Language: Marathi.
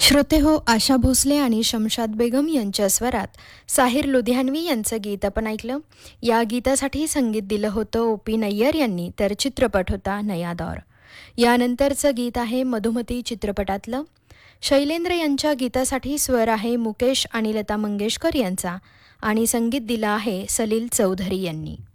श्रोते हो, आशा भोसले आणि शमशाद बेगम यांच्या स्वरात साहिर लुधियानवी यांचं गीत आपण ऐकलं. या गीतासाठी संगीत दिलं होतं ओ.पी. नय्यर यांनी, तर चित्रपट होता नया दौर. यानंतरचं गीत आहे मधुमती चित्रपटातलं. शैलेंद्र यांच्या गीतासाठी स्वर आहे मुकेश आणि लता मंगेशकर यांचा आणि संगीत दिलं आहे सलील चौधरी यांनी.